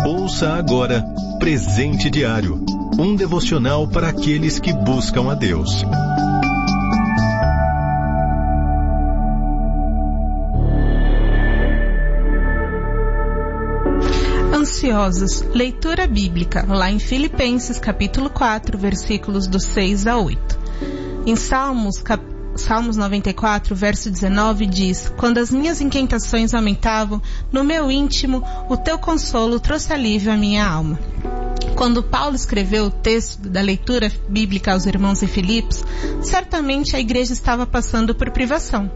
Ouça agora Presente Diário, um devocional para aqueles que buscam a Deus. Ansiosos, leitura bíblica, lá em Filipenses capítulo 4, versículos do 6 a 8. Em Salmos 94, verso 19 diz: quando as minhas inquietações aumentavam, no meu íntimo, o teu consolo trouxe alívio à minha alma. Quando Paulo escreveu o texto da leitura bíblica aos irmãos em Filipos, certamente a igreja estava passando por privação.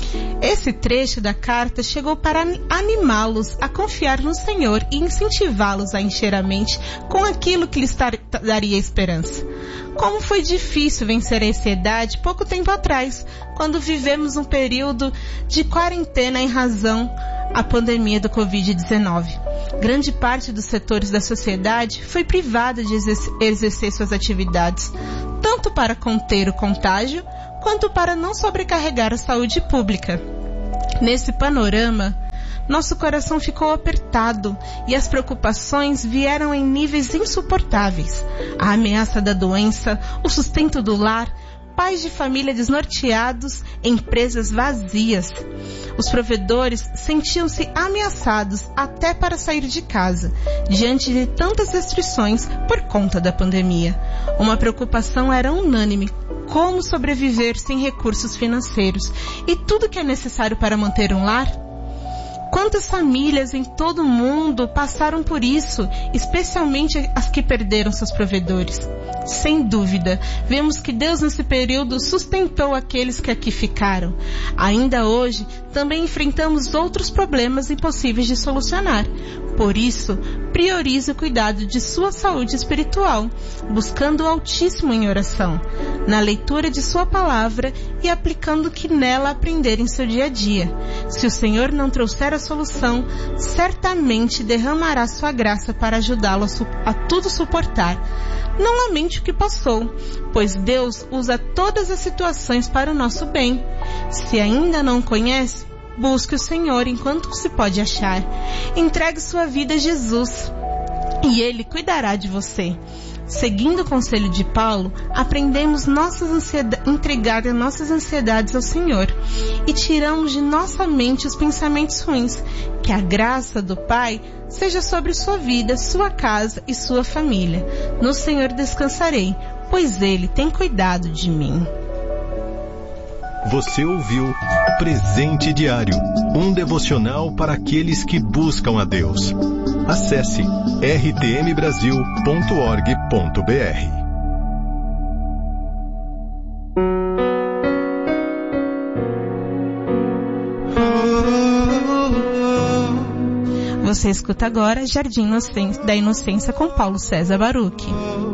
Esse trecho da carta chegou para animá-los a confiar no Senhor e incentivá-los a encher a mente com aquilo que lhes daria esperança. Como foi difícil vencer a ansiedade pouco tempo atrás, quando vivemos um período de quarentena em razão da pandemia do Covid-19. Grande parte dos setores da sociedade foi privada de exercer suas atividades, tanto para conter o contágio, quanto para não sobrecarregar a saúde pública. Nesse panorama, nosso coração ficou apertado e as preocupações vieram em níveis insuportáveis. A ameaça da doença, o sustento do lar, pais de família desnorteados, empresas vazias. Os provedores sentiam-se ameaçados até para sair de casa, diante de tantas restrições por conta da pandemia. Uma preocupação era unânime: como sobreviver sem recursos financeiros e tudo que é necessário para manter um lar? Quantas famílias em todo o mundo passaram por isso, especialmente as que perderam seus provedores? Sem dúvida, vemos que Deus nesse período sustentou aqueles que aqui ficaram. Ainda hoje, também enfrentamos outros problemas impossíveis de solucionar. Por isso, priorize o cuidado de sua saúde espiritual, buscando o Altíssimo em oração, na leitura de sua palavra e aplicando o que nela aprender em seu dia a dia. Se o Senhor não trouxer a solução, certamente derramará sua graça para ajudá-lo a tudo suportar. Não lamente o que passou, pois Deus usa todas as situações para o nosso bem. Se ainda não conhece, busque o Senhor enquanto se pode achar. Entregue sua vida a Jesus e Ele cuidará de você. Seguindo o conselho de Paulo, aprendemos entregar nossas ansiedades ao Senhor e tiramos de nossa mente os pensamentos ruins. Que a graça do Pai seja sobre sua vida, sua casa e sua família. No Senhor descansarei, pois Ele tem cuidado de mim. Você ouviu Presente Diário, um devocional para aqueles que buscam a Deus. Acesse rtmbrasil.org.br. Você escuta agora Jardim da Inocência com Paulo César Baruch.